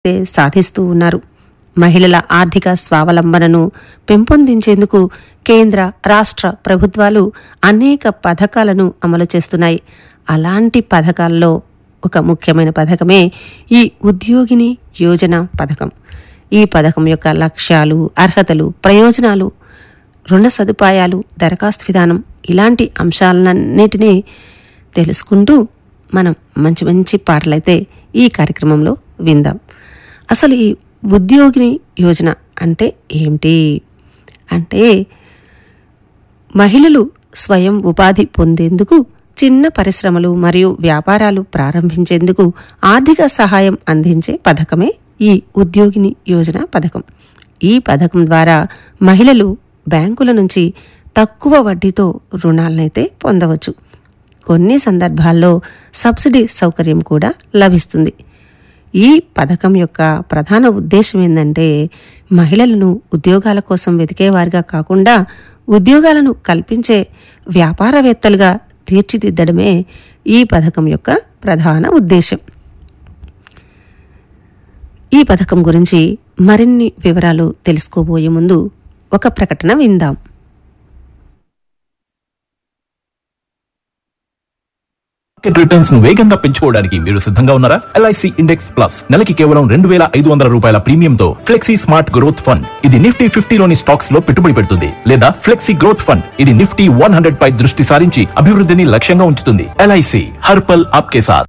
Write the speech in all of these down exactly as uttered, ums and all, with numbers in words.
సాధిస్తూ ఉన్నారు. మహిళల ఆర్థిక స్వావలంబనను పెంపొందించేందుకు కేంద్ర రాష్ట్ర ప్రభుత్వాలు అనేక పథకాలను అమలు చేస్తున్నాయి. అలాంటి పథకాల్లో ఒక ముఖ్యమైన పథకమే ఈ ఉద్యోగిని యోజన పథకం. ఈ పథకం యొక్క లక్ష్యాలు, అర్హతలు, ప్రయోజనాలు, రుణ సదుపాయాలు, దరఖాస్తు విధానం ఇలాంటి అంశాలన్నిటినీ తెలుసుకుంటూ మనం మంచి మంచి పాటలైతే ఈ కార్యక్రమంలో విందాం. అసలు ఈ ఉద్యోగిని యోజన అంటే ఏమిటి అంటే, మహిళలు స్వయం ఉపాధి పొందేందుకు, చిన్న పరిశ్రమలు మరియు వ్యాపారాలు ప్రారంభించేందుకు ఆర్థిక సహాయం అందించే పథకమే ఈ ఉద్యోగిని యోజన పథకం. ఈ పథకం ద్వారా మహిళలు బ్యాంకుల నుంచి తక్కువ వడ్డీతో రుణాలనైతే పొందవచ్చు. కొన్ని సందర్భాల్లో సబ్సిడీ సౌకర్యం కూడా లభిస్తుంది. ఈ పథకం యొక్క ప్రధాన ఉద్దేశం ఏంటంటే, మహిళలను ఉద్యోగాల కోసం వెతికేవారిగా కాకుండా ఉద్యోగాలను కల్పించే వ్యాపారవేత్తలుగా తీర్చిదిద్దడమే ఈ పథకం యొక్క ప్రధాన ఉద్దేశం. ఈ పథకం గురించి మరిన్ని వివరాలు తెలుసుకోబోయే ముందు ఒక ప్రకటన విందాం. మార్కెట్ రిటర్న్స్ ను వేగంగా పెంచుకోవడానికి మీరు సిద్ధంగా ఉన్నారా? ఎల్ఐసి ఇండెక్స్ ప్లస్ నెలకి కేవలం రెండు వేల ఐదు వందల రూపాయల ప్రీమియంతో ఫ్లెక్సీ స్మార్ట్ గ్రోత్ ఫండ్. ఇది నిఫ్టీ ఫిఫ్టీలోని స్టాక్స్ లో పెట్టుబడి పెడుతుంది. లేదా ఫ్లెక్సీ గ్రోత్ ఫండ్, ఇది నిఫ్టీ వన్ హండ్రెడ్ పై దృష్టి సారించి అభివృద్ధిని లక్ష్యంగా ఉంచుతుంది. ఎల్ఐసి హర్ పల్ ఆప్కే సాత్.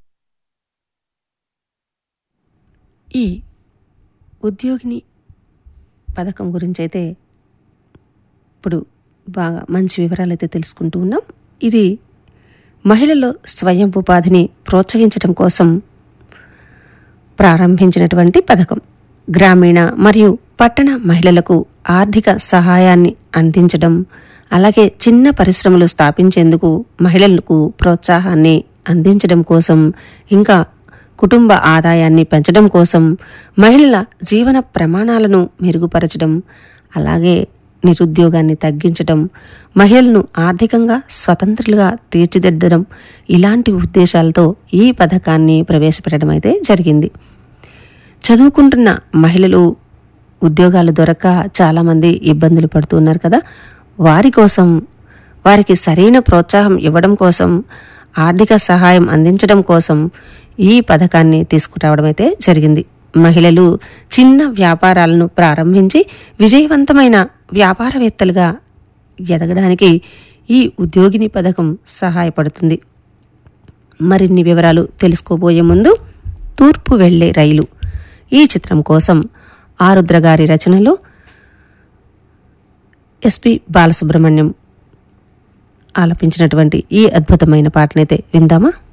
ఈ ఉద్యోగిని పథకం గురించి అయితే ఇప్పుడు బాగా మంచి వివరాలు అయితే తెలుసుకుంటూ ఉన్నాం. ఇది మహిళల్లో స్వయం ఉపాధిని ప్రోత్సహించడం కోసం ప్రారంభించినటువంటి పథకం. గ్రామీణ మరియు పట్టణ మహిళలకు ఆర్థిక సహాయాన్ని అందించడం, అలాగే చిన్న పరిశ్రమలు స్థాపించేందుకు మహిళలకు ప్రోత్సాహాన్ని అందించడం కోసం, ఇంకా కుటుంబ ఆదాయాన్ని పెంచడం కోసం, మహిళల జీవన ప్రమాణాలను మెరుగుపరచడం, అలాగే నిరుద్యోగాన్ని తగ్గించడం, మహిళలను ఆర్థికంగా స్వతంత్రులుగా తీర్చిదిద్దడం ఇలాంటి ఉద్దేశాలతో ఈ పథకాన్ని ప్రవేశపెట్టడం అయితే జరిగింది. చదువుకుంటున్న మహిళలు ఉద్యోగాలు దొరక్క చాలామంది ఇబ్బందులు పడుతున్నారు కదా, వారి కోసం, వారికి సరైన ప్రోత్సాహం ఇవ్వడం కోసం, ఆర్థిక సహాయం అందించడం కోసం ఈ పథకాన్ని తీసుకురావడం అయితే జరిగింది. మహిళలు చిన్న వ్యాపారాలను ప్రారంభించి విజయవంతమైన వ్యాపారవేత్తలుగా ఎదగడానికి ఈ ఉద్యోగిని పథకం సహాయపడుతుంది. మరిన్ని వివరాలు తెలుసుకోబోయే ముందు, తూర్పు వెళ్లే రైలు ఈ చిత్రం కోసం ఆరుద్ర గారి రచనలో ఎస్పి బాలసుబ్రహ్మణ్యం ఆలపించినటువంటి ఈ అద్భుతమైన పాటనైతే విందామా?